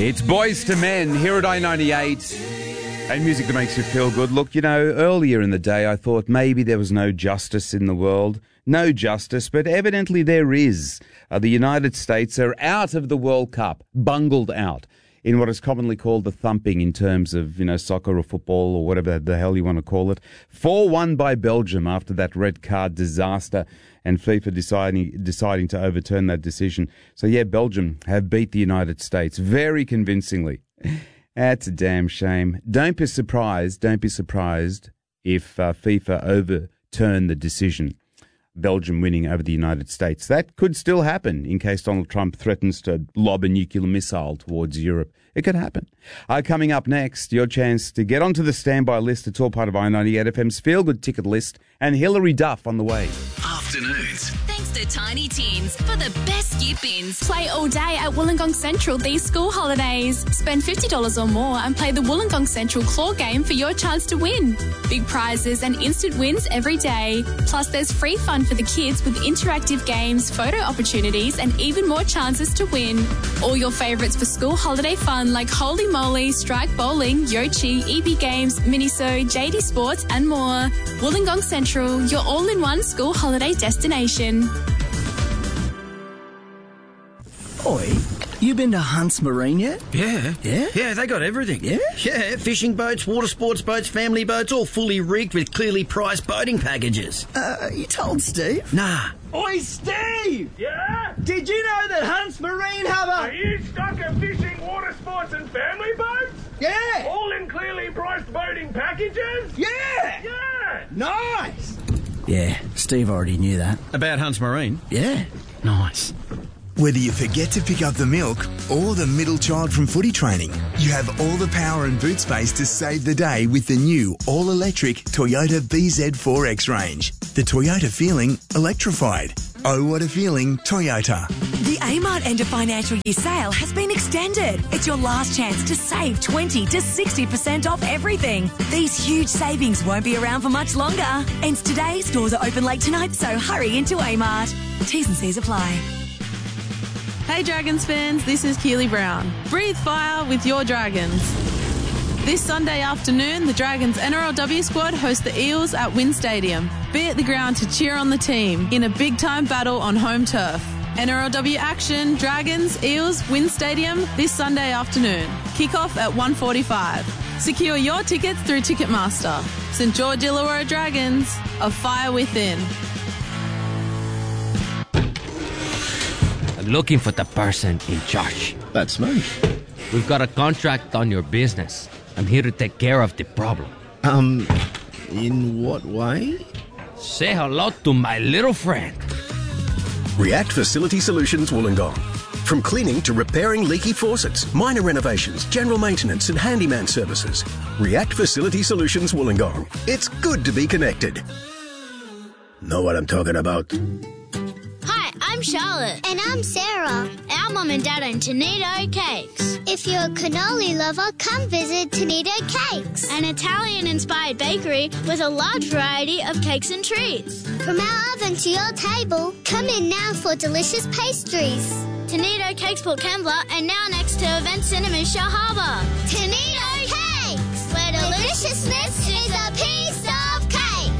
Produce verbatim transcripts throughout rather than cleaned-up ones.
It's Boys to Men here at I ninety-eight. And music that makes you feel good. Look, you know, earlier in the day I thought maybe there was no justice in the world. No justice, but evidently there is. Uh, the United States are out of the World Cup, bungled out in what is commonly called the thumping in terms of, you know, soccer or football or whatever the hell you want to call it. four one by Belgium after that red card disaster and FIFA deciding deciding to overturn that decision. So, yeah, Belgium have beat the United States very convincingly. That's a damn shame. Don't be surprised, don't be surprised if uh, FIFA overturn the decision. Belgium winning over the United States. That could still happen in case Donald Trump threatens to lob a nuclear missile towards Europe. It could happen. Uh, coming up next, your chance to get onto the standby list. It's all part of I ninety-eight F M's Feel Good Ticket List, and Hilary Duff on the way. Afternoons. Thanks to Tiny Tins for the best skip ins. Play all day at Wollongong Central these school holidays. Spend fifty dollars or more and play the Wollongong Central Claw game for your chance to win. Big prizes and instant wins every day. Plus, there's free fun for the kids with interactive games, photo opportunities, and even more chances to win. All your favourites for school holiday fun like Holy Moly, Strike Bowling, Yochi, E B Games, Miniso, J D Sports, and more. Wollongong Central, your all-in-one school holiday destination. Oi, you been to Hunt's Marine yet? Yeah. Yeah? Yeah, they got everything. Yeah? Yeah, fishing boats, water sports boats, family boats, all fully rigged with clearly priced boating packages. Uh, you told Steve? Nah. Oi, Steve! Yeah? Did you know that Hunt's Marine have Are a... you stuck at fishing, water sports and family boats? Yeah! All in clearly priced boating packages? Yeah! Yeah! Nice! Yeah, Steve already knew that. About Hunt's Marine? Yeah. Nice. Whether you forget to pick up the milk or the middle child from footy training, you have all the power and boot space to save the day with the new all-electric Toyota B Z four X range. The Toyota feeling electrified. Oh, what a feeling, Toyota. The Amart End of Financial Year sale has been extended. It's your last chance to save twenty to sixty percent off everything. These huge savings won't be around for much longer. Ends today, stores are open late tonight, so hurry into Amart. T's and C's apply. Hey Dragons fans, this is Keely Brown. Breathe fire with your Dragons. This Sunday afternoon, the Dragons N R L W squad host the Eels at WIN Stadium. Be at the ground to cheer on the team in a big-time battle on home turf. N R L W action, Dragons, Eels, WIN Stadium this Sunday afternoon. Kick-off at one forty-five. Secure your tickets through Ticketmaster. St George Illawarra Dragons, a fire within. Looking for the person in charge. That's me. We've got a contract on your business. I'm here to take care of the problem. Um, in what way? Say hello to my little friend. React Facility Solutions Wollongong. From cleaning to repairing leaky faucets, minor renovations, general maintenance and handyman services. React Facility Solutions Wollongong. It's good to be connected. Know what I'm talking about? Hi, I'm Charlotte. And I'm Sarah. Our mum and dad own Tonito Cakes. If you're a cannoli lover, come visit Tonito Cakes. An Italian-inspired bakery with a large variety of cakes and treats. From our oven to your table, come in now for delicious pastries. Tonito Cakes Port Kembla and now next to Event Cinema Shell Harbour. Tonito Cakes, where deliciousness is a piece of cake.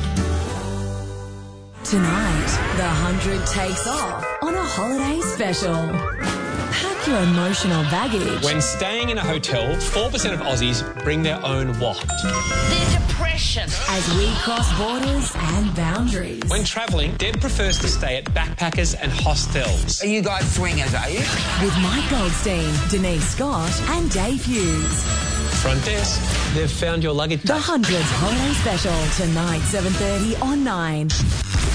Tonight, the hundred takes off on a holiday special. Pack your emotional baggage. When staying in a hotel, four percent of Aussies bring their own what? Their depression. As we cross borders and boundaries. When travelling, Deb prefers to stay at backpackers and hostels. Are you guys swingers, are you? With Mike Goldstein, Denise Scott and Dave Hughes. Front desk, they've found your luggage. The Hundreds Holiday Special, tonight, seven thirty on Nine.